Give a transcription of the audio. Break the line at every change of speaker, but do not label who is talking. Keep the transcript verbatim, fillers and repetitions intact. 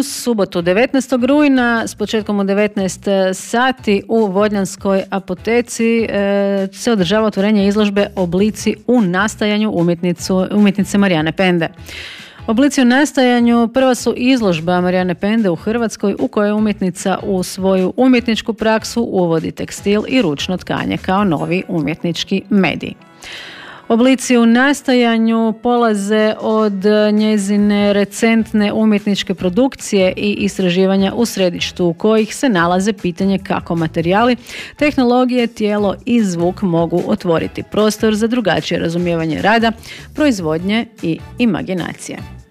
U subotu devetnaestog rujna s početkom u devetnaest sati u Vodnjanskoj apoteci e, se održava otvorenje izložbe Oblici u nastajanju umjetnicu, umjetnice Marijane Pende. Oblici u nastajanju prva su izložba Marijane Pende u Hrvatskoj u kojoj umjetnica u svoju umjetničku praksu uvodi tekstil i ručno tkanje kao novi umjetnički medij. Oblici u nastajanju polaze od njezine recentne umjetničke produkcije i istraživanja u središtu u kojih se nalaze pitanje kako materijali, tehnologije, tijelo i zvuk mogu otvoriti prostor za drugačije razumijevanje rada, proizvodnje i imaginacije.